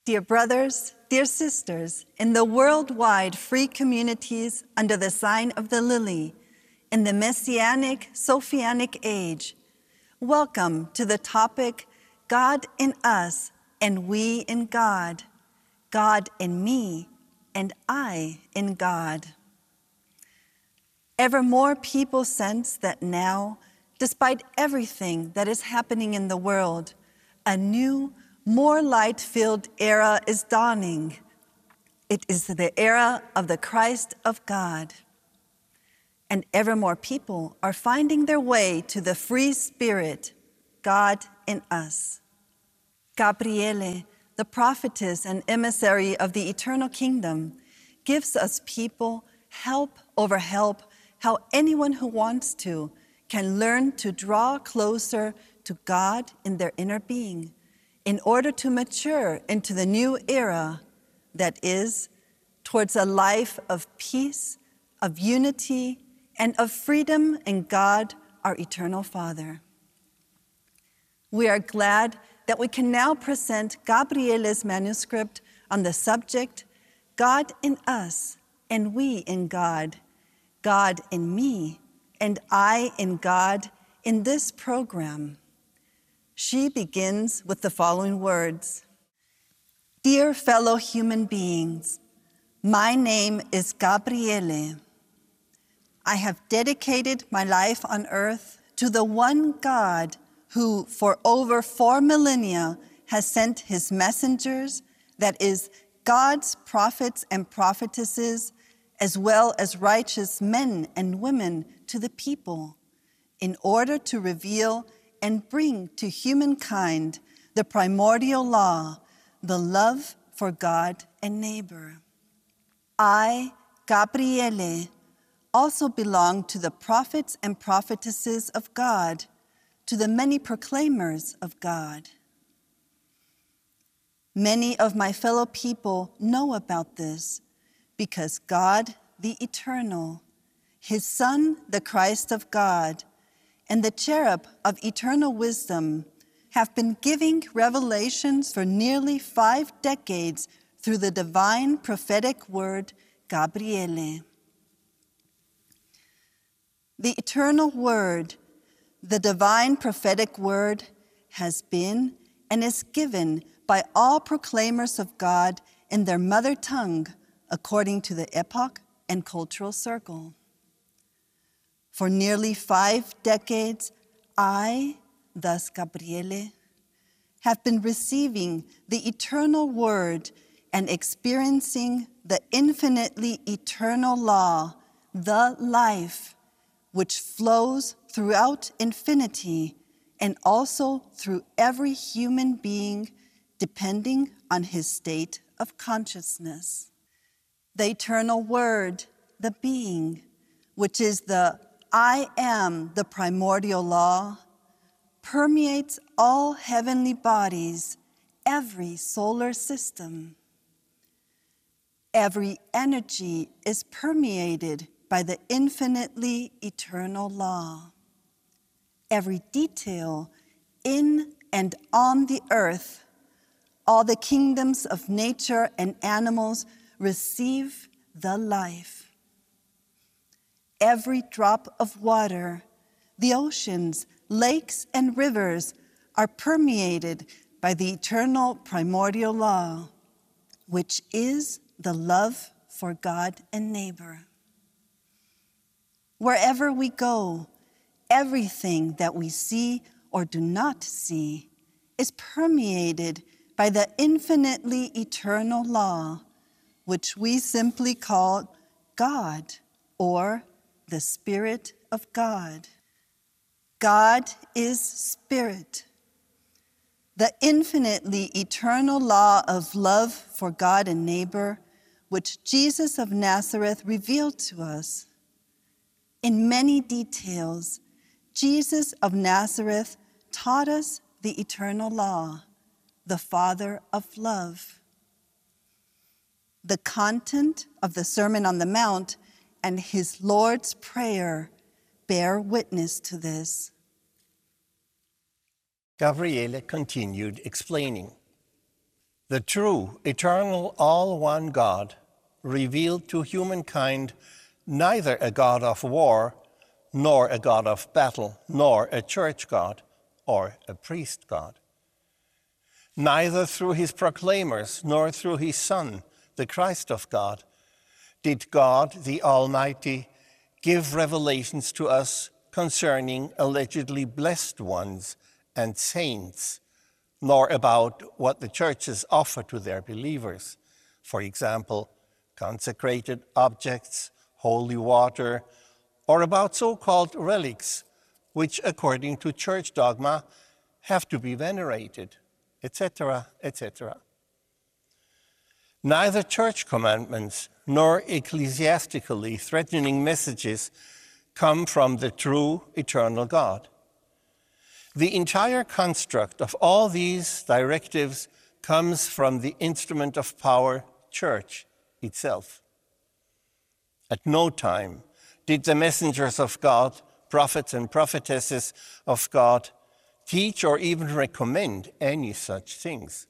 Dear brothers, dear sisters, in the worldwide free communities under the sign of the lily, in the Messianic Sophianic age, welcome to the topic, God in us and we in God, God in me and I in God. Ever more people sense that now, despite everything that is happening in the world, a new, more light-filled era is dawning. It is the era of the Christ of God. And ever more people are finding their way to the free spirit, God in us. Gabriele, the prophetess and emissary of the eternal kingdom, gives us people help over help, how anyone who wants to can learn to draw closer to God in their inner being in order to mature into the new era that is towards a life of peace, of unity, and of freedom in God, our eternal Father. We are glad that we can now present Gabriele's manuscript on the subject, God in us and we in God, God in me and I in God, in this program. She begins with the following words. Dear fellow human beings, my name is Gabriele. I have dedicated my life on earth to the one God who, for over 4 millennia, has sent his messengers, that is, God's prophets and prophetesses, as well as righteous men and women to the people, in order to reveal and bring to humankind the primordial law, the love for God and neighbor. I, Gabriele, also belong to the prophets and prophetesses of God, to the many proclaimers of God. Many of my fellow people know about this because God, the Eternal, his Son, the Christ of God, and the cherub of eternal wisdom have been giving revelations for nearly 5 decades through the divine prophetic word, Gabriele. The eternal word, the divine prophetic word, has been and is given by all proclaimers of God in their mother tongue, according to the epoch and cultural circle. For nearly 5 decades, I, thus Gabriele, have been receiving the eternal word and experiencing the infinitely eternal law, the life, which flows throughout infinity and also through every human being, depending on his state of consciousness. The eternal word, the being, which is the I am the primordial law, permeates all heavenly bodies, every solar system. Every energy is permeated by the infinitely eternal law. Every detail in and on the earth, all the kingdoms of nature and animals receive the life. Every drop of water, the oceans, lakes, and rivers are permeated by the eternal primordial law, which is the love for God and neighbor. Wherever we go, everything that we see or do not see is permeated by the infinitely eternal law, which we simply call God, or the Spirit of God. God is Spirit. The infinitely eternal law of love for God and neighbor, which Jesus of Nazareth revealed to us. In many details, Jesus of Nazareth taught us the eternal law, the Father of love. The content of the Sermon on the Mount and his Lord's Prayer bear witness to this. Gabriele continued explaining. The true, eternal, all-one God revealed to humankind neither a God of war, nor a God of battle, nor a church God, or a priest God. Neither through his proclaimers, nor through his Son, the Christ of God, did God, the Almighty, give revelations to us concerning allegedly blessed ones and saints, nor about what the churches offer to their believers. For example, consecrated objects, holy water, or about so-called relics, which according to church dogma have to be venerated, etc., etc. Neither church commandments nor ecclesiastically threatening messages come from the true eternal God. The entire construct of all these directives comes from the instrument of power, church itself. At no time did the messengers of God, prophets and prophetesses of God, teach or even recommend any such things.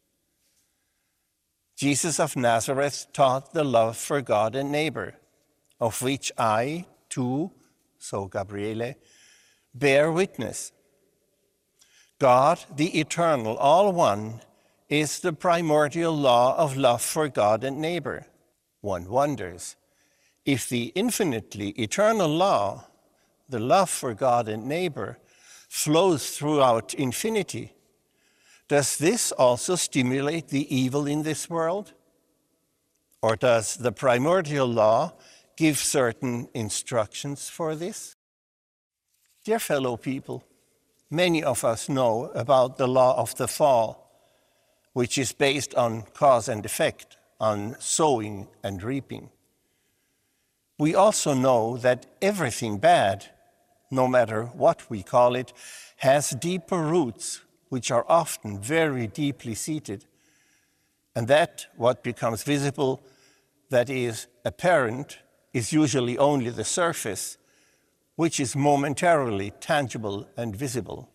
Jesus of Nazareth taught the love for God and neighbor, of which I, too, so Gabriele, bear witness. God, the eternal, all one, is the primordial law of love for God and neighbor. One wonders, if the infinitely eternal law, the love for God and neighbor, flows throughout infinity, does this also stimulate the evil in this world? Or does the primordial law give certain instructions for this? Dear fellow people, many of us know about the law of the fall, which is based on cause and effect, on sowing and reaping. We also know that everything bad, no matter what we call it, has deeper roots, which are often very deeply seated, and that what becomes visible, that is apparent, is usually only the surface, which is momentarily tangible and visible.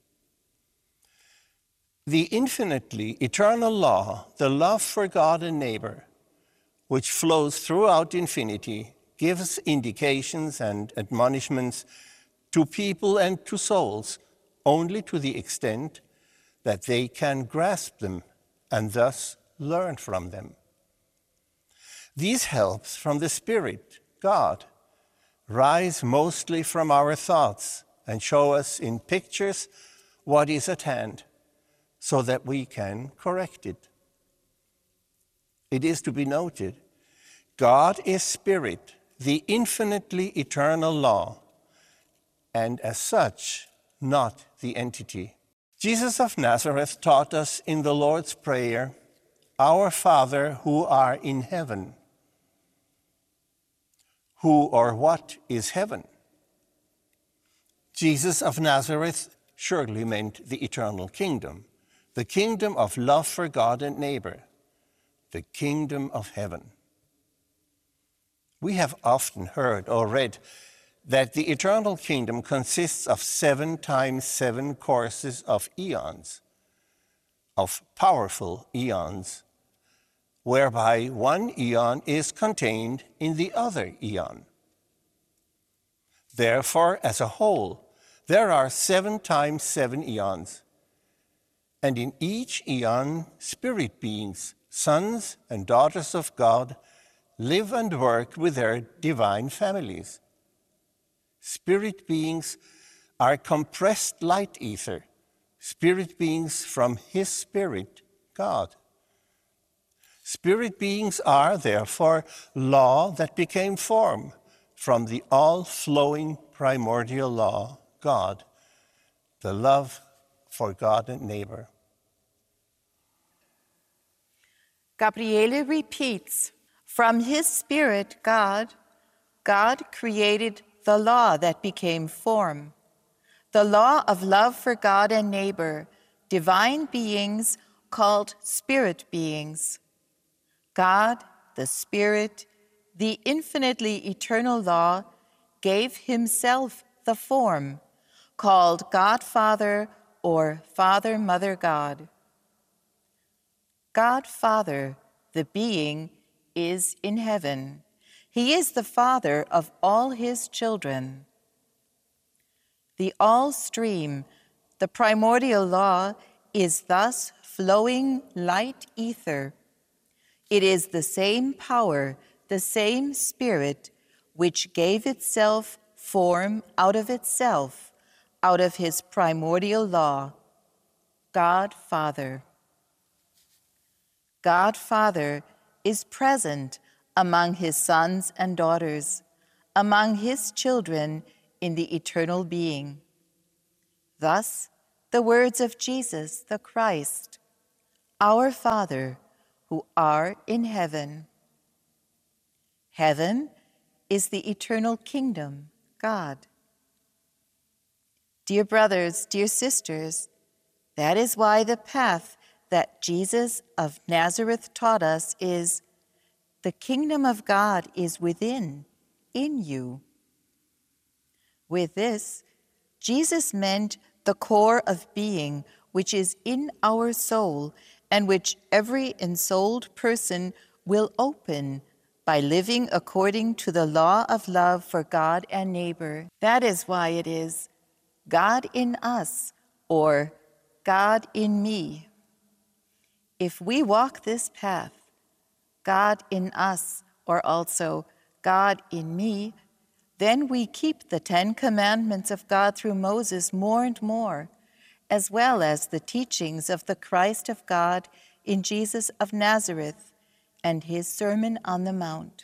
The infinitely eternal law, the love for God and neighbor, which flows throughout infinity, gives indications and admonishments to people and to souls only to the extent that they can grasp them and thus learn from them. These helps from the Spirit, God, rise mostly from our thoughts and show us in pictures what is at hand, so that we can correct it. It is to be noted, God is Spirit, the infinitely eternal law, and as such, not the entity. Jesus of Nazareth taught us in the Lord's Prayer, Our Father who art in heaven. Who or what is heaven? Jesus of Nazareth surely meant the eternal kingdom, the kingdom of love for God and neighbor, the kingdom of heaven. We have often heard or read that the eternal kingdom consists of 7 times 7 courses of eons, of powerful eons, whereby one eon is contained in the other eon. Therefore, as a whole, there are 7 times 7 eons, and in each eon, spirit beings, sons and daughters of God, live and work with their divine families. Spirit beings are compressed light ether, spirit beings from His Spirit, God. Spirit beings are, therefore, law that became form from the all-flowing primordial law, God, the love for God and neighbor. Gabriele repeats, from His Spirit, God, God created the law that became form, the law of love for God and neighbor, divine beings called spirit beings. God, the Spirit, the infinitely eternal law, gave Himself the form, called God Father or Father Mother God. God Father, the being, is in heaven. He is the Father of all his children. The all-stream, the primordial law, is thus flowing light ether. It is the same power, the same Spirit, which gave itself form out of itself, out of his primordial law. God Father. God Father is present among his sons and daughters, among his children in the eternal being. Thus, the words of Jesus the Christ, Our Father, who art in heaven. Heaven is the eternal kingdom, God. Dear brothers, dear sisters, that is why the path that Jesus of Nazareth taught us is, the kingdom of God is within, in you. With this, Jesus meant the core of being which is in our soul and which every ensouled person will open by living according to the law of love for God and neighbor. That is why it is God in us, or God in me. If we walk this path, God in us, or also God in me, then we keep the 10 commandments of God through Moses more and more, as well as the teachings of the Christ of God in Jesus of Nazareth and his Sermon on the Mount.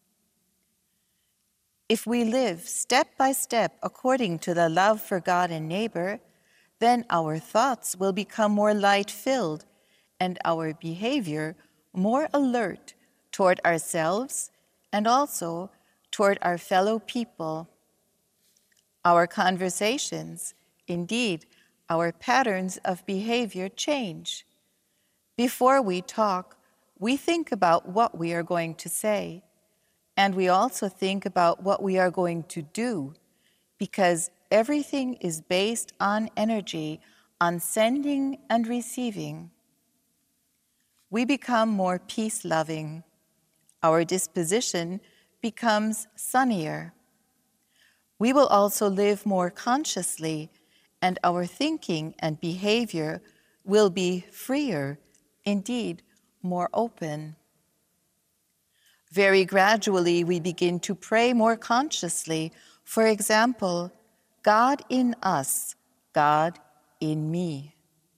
If we live step by step according to the love for God and neighbor, then our thoughts will become more light-filled and our behavior more alert toward ourselves and also toward our fellow people. Our conversations, indeed, our patterns of behavior change. Before we talk, we think about what we are going to say, and we also think about what we are going to do, because everything is based on energy, on sending and receiving. We become more peace-loving. Our disposition becomes sunnier. We will also live more consciously, and our thinking and behavior will be freer, indeed, more open. Very gradually, we begin to pray more consciously. For example, God in us, God in me.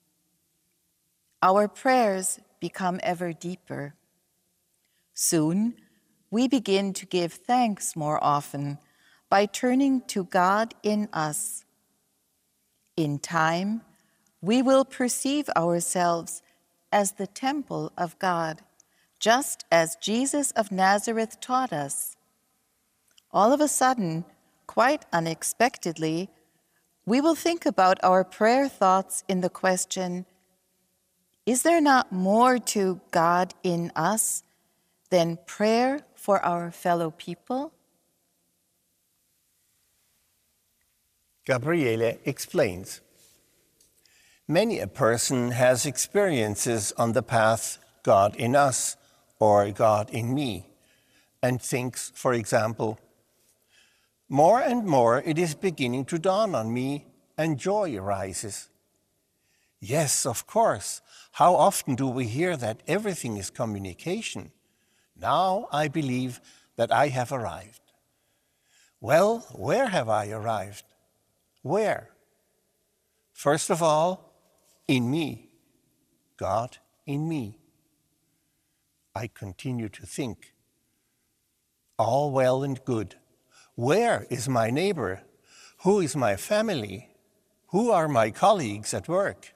Our prayers become ever deeper. Soon, we begin to give thanks more often by turning to God in us. In time, we will perceive ourselves as the temple of God, just as Jesus of Nazareth taught us. All of a sudden, quite unexpectedly, we will think about our prayer thoughts in the question, is there not more to God in us than prayer for our fellow people? Gabriele explains. Many a person has experiences on the path God in us or God in me, and thinks, for example, more and more it is beginning to dawn on me and joy arises. Yes, of course. How often do we hear that everything is communication? Now I believe that I have arrived. Well, where have I arrived? Where? First of all, in me. God in me. I continue to think. All well and good. Where is my neighbor? Who is my family? Who are my colleagues at work?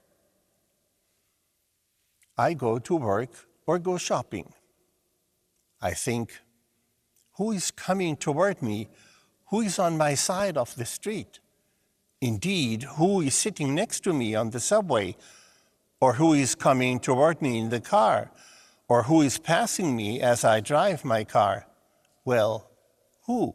I go to work or go shopping. I think, who is coming toward me? Who is on my side of the street? Indeed, who is sitting next to me on the subway? Or who is coming toward me in the car? Or who is passing me as I drive my car? Well, who?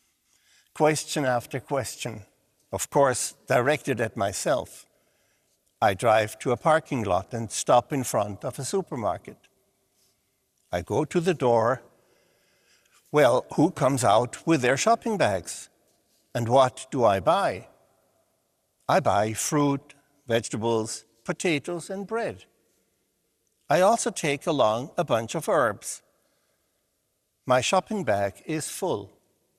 Question after question, of course, directed at myself. I drive to a parking lot and stop in front of a supermarket. I go to the door. Well, who comes out with their shopping bags? And what do I buy? I buy fruit, vegetables, potatoes, and bread. I also take along a bunch of herbs. My shopping bag is full.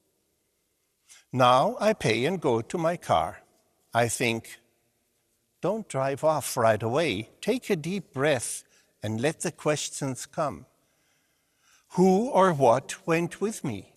Now I pay and go to my car. I think, don't drive off right away. Take a deep breath and let the questions come. Who or what went with me?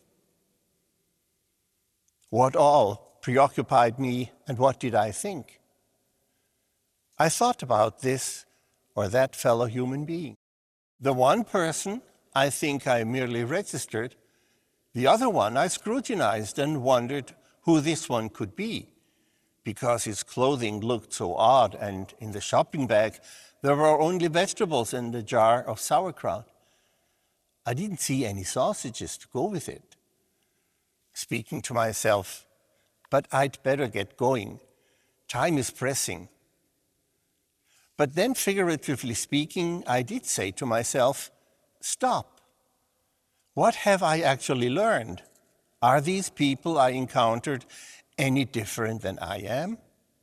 What all preoccupied me, and what did I think? I thought about this or that fellow human being. The one person I think I merely registered, the other one I scrutinized and wondered who this one could be, because his clothing looked so odd, and in the shopping bag there were only vegetables and a jar of sauerkraut. I didn't see any sausages to go with it. Speaking to myself, but I'd better get going. Time is pressing. But then, figuratively speaking, I did say to myself, stop. What have I actually learned? Are these people I encountered any different than I am?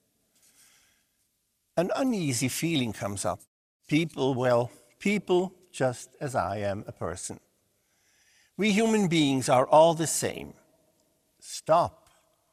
An uneasy feeling comes up. People just as I am a person. We human beings are all the same. Stop.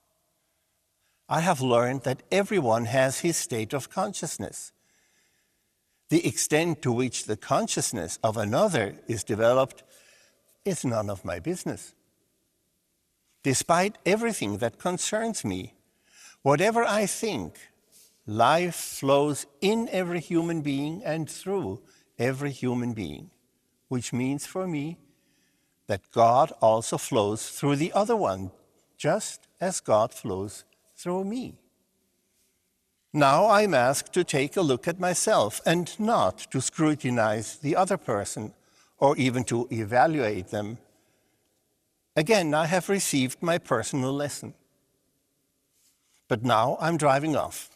I have learned that everyone has his state of consciousness. The extent to which the consciousness of another is developed is none of my business. Despite everything that concerns me, whatever I think, life flows in every human being and through every human being, which means for me that God also flows through the other one, just as God flows through me. Now I'm asked to take a look at myself and not to scrutinize the other person or even to evaluate them. Again, I have received my personal lesson. But now I'm driving off.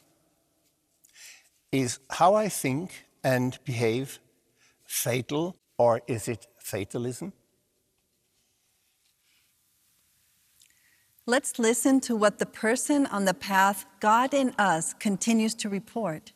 Is how I think and behave fatal, or is it fatalism? Let's listen to what the person on the path God in us continues to report.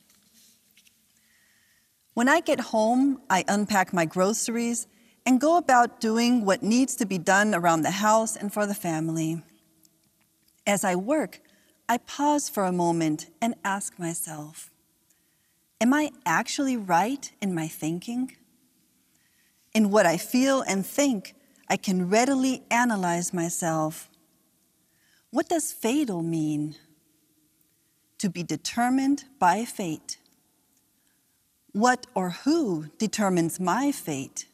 When I get home, I unpack my groceries and go about doing what needs to be done around the house and for the family. As I work, I pause for a moment and ask myself, am I actually right in my thinking? In what I feel and think, I can readily analyze myself. What does fatal mean? To be determined by fate. What or who determines my fate?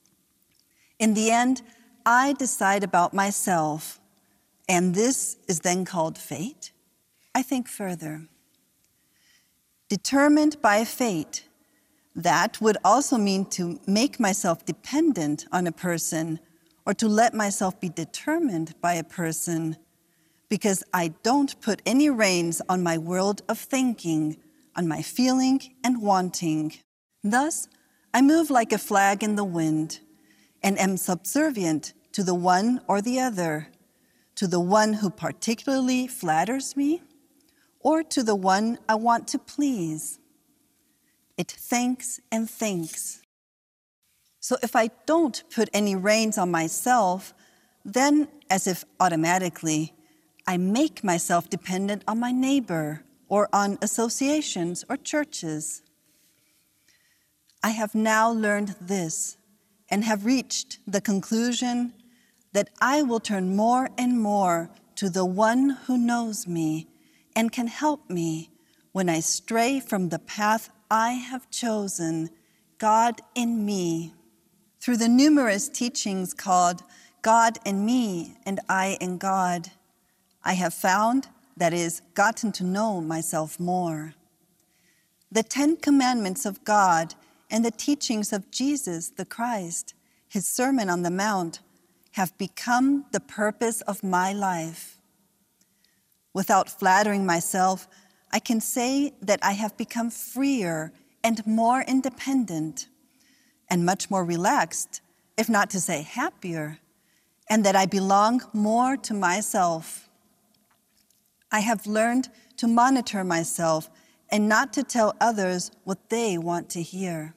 In the end, I decide about myself, and this is then called fate? I think further. Determined by fate, that would also mean to make myself dependent on a person or to let myself be determined by a person, because I don't put any reins on my world of thinking, on my feeling and wanting. Thus, I move like a flag in the wind and am subservient to the one or the other, to the one who particularly flatters me, or to the one I want to please. It thinks and thinks. So if I don't put any reins on myself, then, as if automatically, I make myself dependent on my neighbor or on associations or churches. I have now learned this and have reached the conclusion that I will turn more and more to the one who knows me and can help me when I stray from the path I have chosen, God in me. Through the numerous teachings called God in Me and I in God, I have found, that is, gotten to know myself more. The 10 Commandments of God and the teachings of Jesus the Christ, his Sermon on the Mount, have become the purpose of my life. Without flattering myself, I can say that I have become freer and more independent, and much more relaxed, if not to say happier, and that I belong more to myself. I have learned to monitor myself and not to tell others what they want to hear.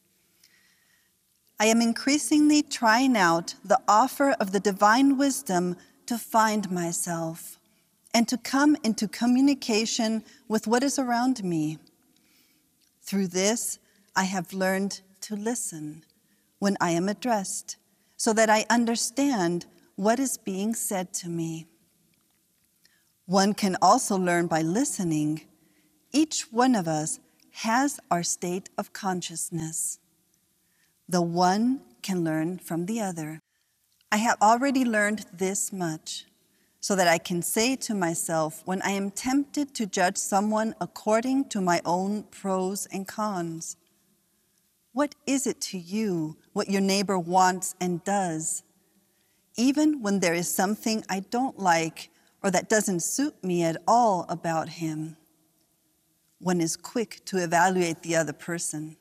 I am increasingly trying out the offer of the divine wisdom to find myself and to come into communication with what is around me. Through this, I have learned to listen when I am addressed, so that I understand what is being said to me. One can also learn by listening. Each one of us has our state of consciousness. The one can learn from the other. I have already learned this much, so that I can say to myself when I am tempted to judge someone according to my own pros and cons, what is it to you what your neighbor wants and does? Even when there is something I don't like or that doesn't suit me at all about him, one is quick to evaluate the other person.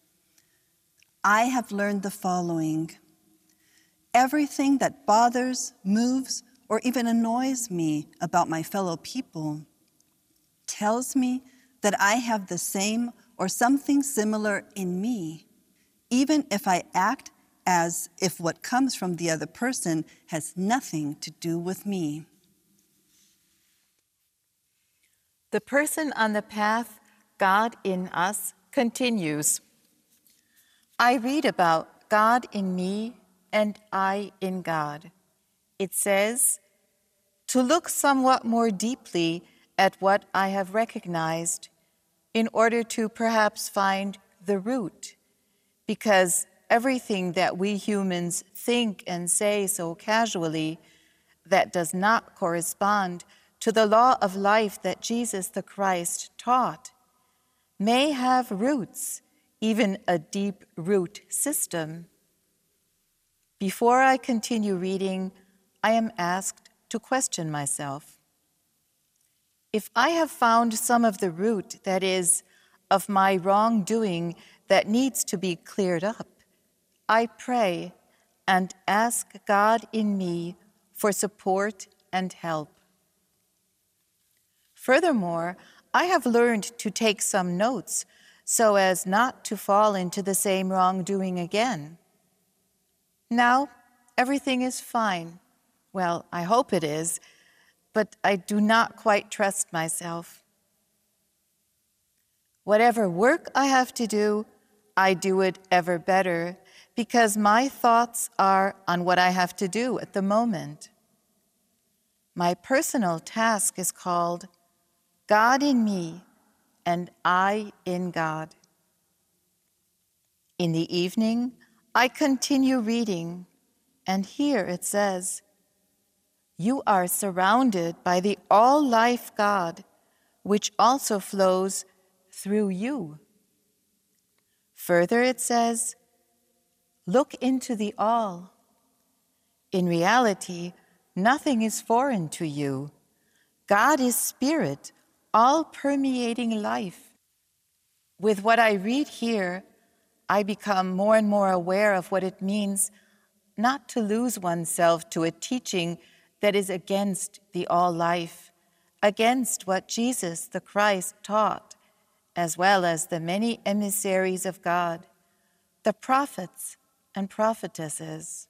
I have learned the following. Everything that bothers, moves, or even annoys me about my fellow people tells me that I have the same or something similar in me, even if I act as if what comes from the other person has nothing to do with me. The person on the path, God in us, continues. I read about God in me and I in God. It says, to look somewhat more deeply at what I have recognized in order to perhaps find the root, because everything that we humans think and say so casually that does not correspond to the law of life that Jesus the Christ taught may have roots, even a deep root system. Before I continue reading, I am asked to question myself. If I have found some of the root, that is, of my wrongdoing that needs to be cleared up, I pray and ask God in me for support and help. Furthermore, I have learned to take some notes so as not to fall into the same wrongdoing again. Now, everything is fine. Well, I hope it is, but I do not quite trust myself. Whatever work I have to do, I do it ever better because my thoughts are on what I have to do at the moment. My personal task is called God in me and I in God. In the evening, I continue reading, and here it says, you are surrounded by the all-life God, which also flows through you. Further, it says, look into the all. In reality, nothing is foreign to you. God is spirit, all-permeating life. With what I read here, I become more and more aware of what it means not to lose oneself to a teaching that is against the all-life, against what Jesus the Christ taught, as well as the many emissaries of God, the prophets and prophetesses.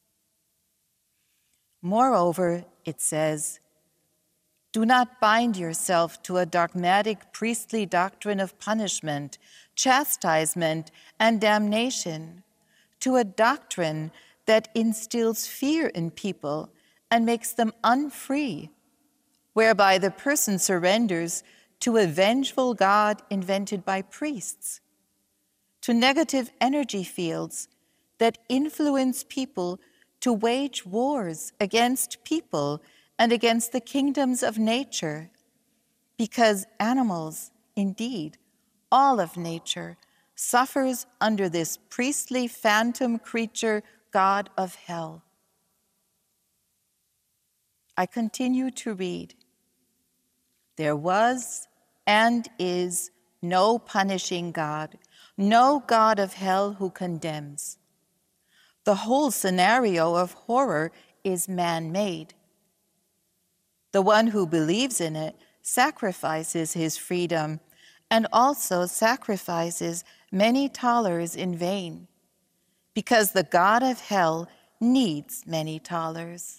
Moreover, it says, do not bind yourself to a dogmatic priestly doctrine of punishment, chastisement, and damnation, to a doctrine that instills fear in people and makes them unfree, whereby the person surrenders to a vengeful God invented by priests, to negative energy fields that influence people to wage wars against people and against the kingdoms of nature, because animals, indeed, all of nature, suffers under this priestly phantom creature, God of hell. I continue to read. There was and is no punishing God, no God of hell who condemns. The whole scenario of horror is man-made. The one who believes in it sacrifices his freedom and also sacrifices many thalers in vain, because the God of hell needs many thalers.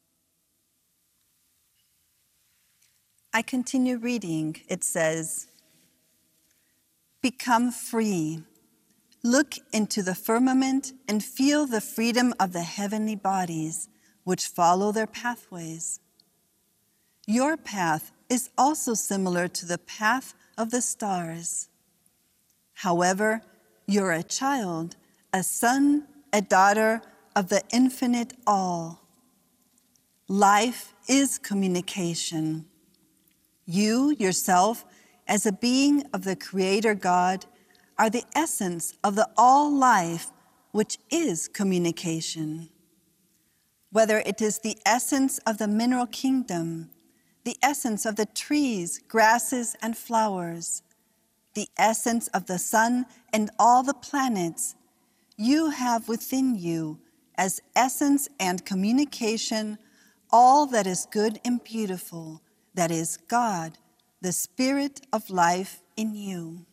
I continue reading. It says, "Become free. Look into the firmament and feel the freedom of the heavenly bodies which follow their pathways. Your path is also similar to the path of the stars. However, you're a child, a son, a daughter of the infinite all. Life is communication. You, yourself, as a being of the Creator God, are the essence of the all life, which is communication. Whether it is the essence of the mineral kingdom, the essence of the trees, grasses, and flowers, the essence of the sun and all the planets, you have within you, as essence and communication, all that is good and beautiful, that is God, the Spirit of life in you.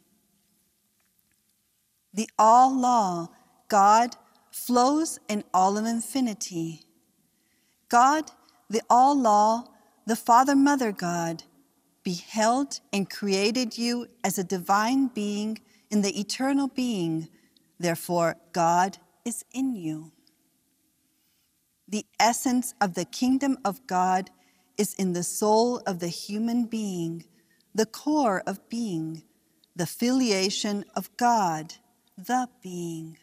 The all-law, God, flows in all of infinity. God, the all-law, the Father-Mother God, beheld and created you as a divine being in the eternal being. Therefore, God is in you. The essence of the kingdom of God is in the soul of the human being, the core of being, the filiation of God, the being.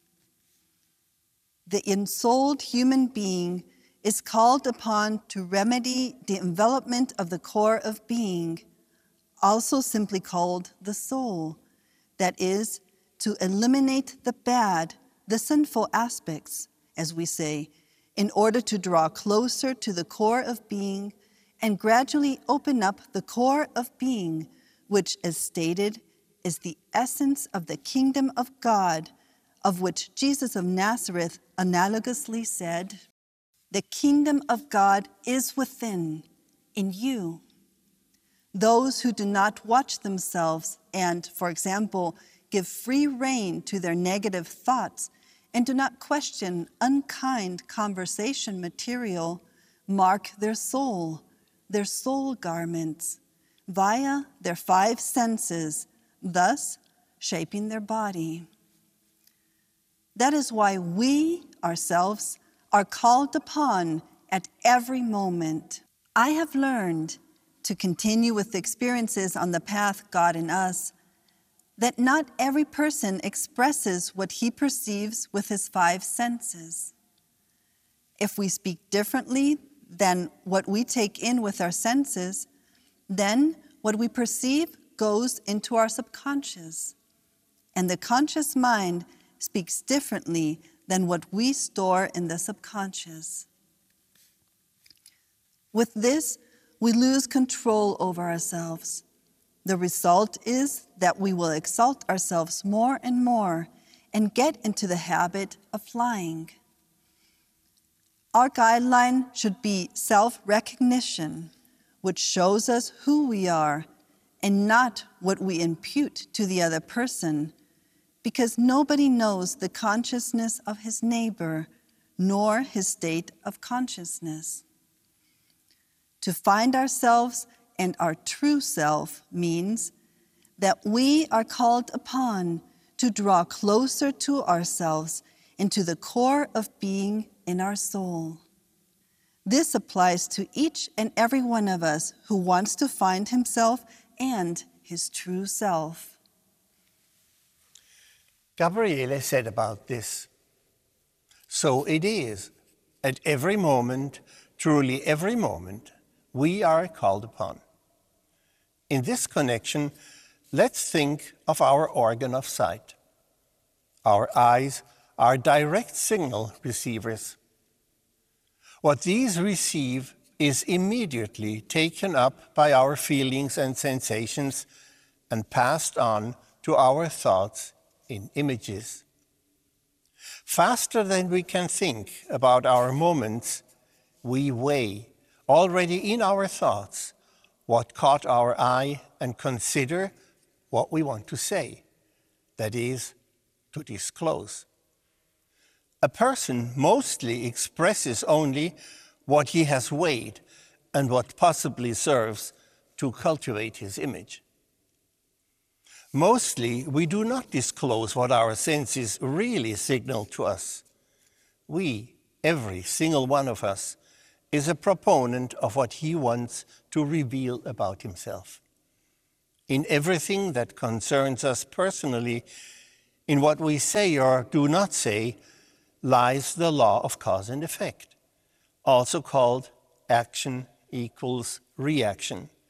The ensouled human being is called upon to remedy the envelopment of the core of being, also simply called the soul, that is, to eliminate the bad, the sinful aspects, as we say, in order to draw closer to the core of being and gradually open up the core of being, which, as stated, is the essence of the kingdom of God, of which Jesus of Nazareth analogously said, "The kingdom of God is within, in you." Those who do not watch themselves and, for example, give free rein to their negative thoughts and do not question unkind conversation material mark their soul garments, via their 5 senses, thus shaping their body. That is why we ourselves are called upon at every moment. I have learned, to continue with the experiences on the path God in us, that not every person expresses what he perceives with his 5 senses. If we speak differently than what we take in with our senses, then what we perceive goes into our subconscious, and the conscious mind speaks differently than what we store in the subconscious. With this, we lose control over ourselves. The result is that we will exalt ourselves more and more and get into the habit of flying. Our guideline should be self-recognition, which shows us who we are and not what we impute to the other person, because nobody knows the consciousness of his neighbor, nor his state of consciousness. To find ourselves and our true self means that we are called upon to draw closer to ourselves and to the core of being in our soul. This applies to each and every one of us who wants to find himself and his true self. Gabriele said about this, "So it is, at every moment, truly every moment, we are called upon." In this connection, let's think of our organ of sight. Our eyes are direct signal receivers. What these receive is immediately taken up by our feelings and sensations and passed on to our thoughts in images. Faster than we can think about our moments, we weigh already in our thoughts what caught our eye and consider what we want to say, that is, to disclose. A person mostly expresses only what he has weighed and what possibly serves to cultivate his image. Mostly, we do not disclose what our senses really signal to us. We, every single one of us, is a proponent of what he wants to reveal about himself. In everything that concerns us personally, in what we say or do not say, lies the law of cause and effect, also called action equals reaction.